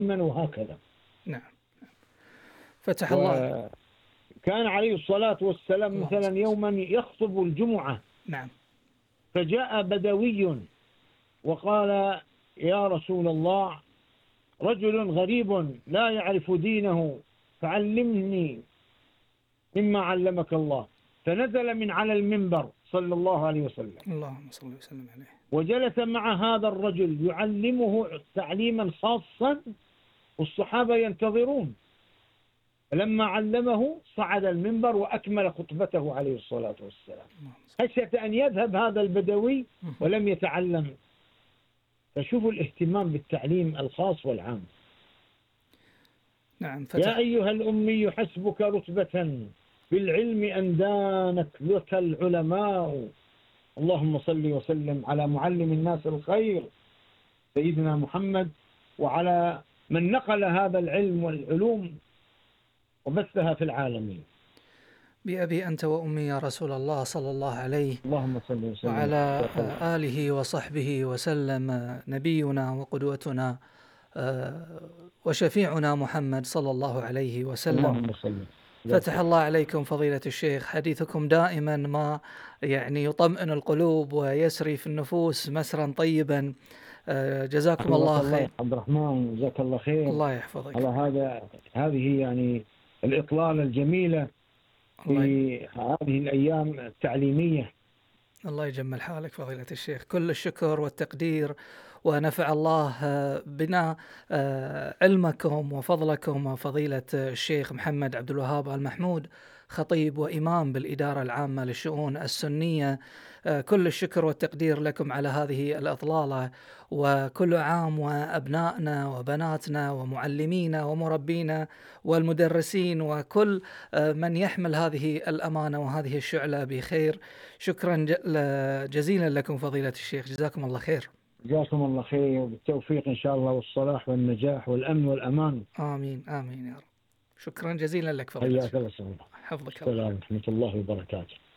وهكذا. نعم. فتح الله. كان عليه الصلاة والسلام مثلا يوما يخطب الجمعة، نعم، فجاء بدوي وقال: يا رسول الله، رجل غريب لا يعرف دينه فعلمني مما علمك الله. فنزل من على المنبر صلى الله عليه وسلم، اللهم صل وسلم عليه، وجلس مع هذا الرجل يعلمه تعليما خاصا، والصحابة ينتظرون. لما علمه صعد المنبر وأكمل خطبته عليه الصلاة والسلام، خشية أن يذهب هذا البدوي ولم يتعلم. فشوفوا الاهتمام بالتعليم الخاص والعام. نعم. يا أيها الأمي حسبك رتبة بالعلم أن دانت لك العلماء. اللهم صل وسلم على معلم الناس الخير سيدنا محمد، وعلى من نقل هذا العلم والعلوم وبثها في العالمين. بأبي أنت وأمي يا رسول الله صلى الله عليه اللهم صل وسلم وعلى آله وصحبه وسلم، نبينا وقدوتنا وشفيعنا محمد صلى الله عليه وسلم. اللهم صل. فتح الله عليكم فضيلة الشيخ، حديثكم دائما ما يعني يطمئن القلوب ويسري في النفوس مسرا طيبا. جزاكم الله خير. عبد الرحمن، جزاك الله خير. الله يحفظك على هذه يعني الإطلالة الجميلة في هذه الأيام التعليمية. الله يجمل حالك فضيلة الشيخ، كل الشكر والتقدير، ونفع الله بنا علمكم وفضلكم فضيلة الشيخ محمد عبد الوهاب آل محمود، خطيب وإمام بالإدارة العامة للشؤون السنية. كل الشكر والتقدير لكم على هذه الإطلالة، وكل عام وأبنائنا وبناتنا ومعلمينا ومربينا والمدرسين وكل من يحمل هذه الأمانة وهذه الشعلة بخير. شكرا جزيلا لكم فضيلة الشيخ، جزاكم الله خير. جزاكم الله خير وبالتوفيق إن شاء الله والصلاح والنجاح والأمن والأمان. آمين آمين يا رب. شكرا جزيلا لك فضيلة الشيخ. حياك الله. حفظك الله. السلام ورحمة الله وبركاته.